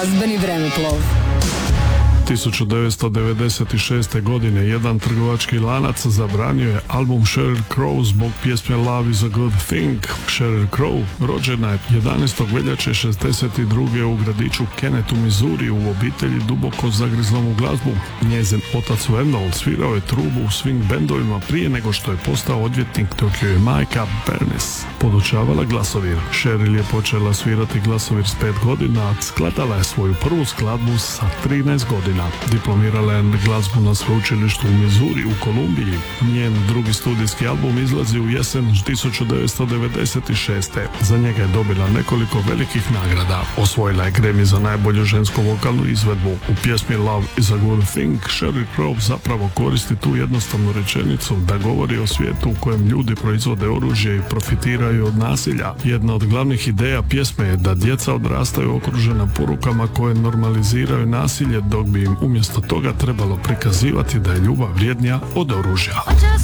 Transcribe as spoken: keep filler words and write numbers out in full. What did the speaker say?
Glazbeni vremeplov. tisuću devetsto devedeset šeste. godine jedan trgovački lanac zabranio je album Sheryl Crow zbog pjesme Love is a Good Thing. Sheryl Crow rođena je jedanaestog veljače šezdeset druge. u gradiću Kennett u Missouri u obitelji duboko zagrizlom u glazbu. Njezin otac Wendell svirao je trubu u swing bendovima prije nego što je postao odvjetnik, dok joj je majka Bernice podučavala glasovir. Sheryl je počela svirati glasovir s pet godina, a skladala je svoju prvu skladbu sa trinaest godina. Diplomirala je glazbu na sveučilištu u Missouri u Kolumbiji. Njen drugi studijski album izlazi u jesen tisuću devetsto devedeset šeste. Za njega je dobila nekoliko velikih nagrada. Osvojila je Grammy za najbolju žensku vokalnu izvedbu. U pjesmi Love is a Good Thing Sheryl Crow zapravo koristi tu jednostavnu rečenicu da govori o svijetu u kojem ljudi proizvode oružje i profitiraju od nasilja. Jedna od glavnih ideja pjesme je da djeca odrastaju okružena porukama koje normaliziraju nasilje, dok bi im umjesto toga trebalo prikazivati da je ljubav vrijednija od oružja.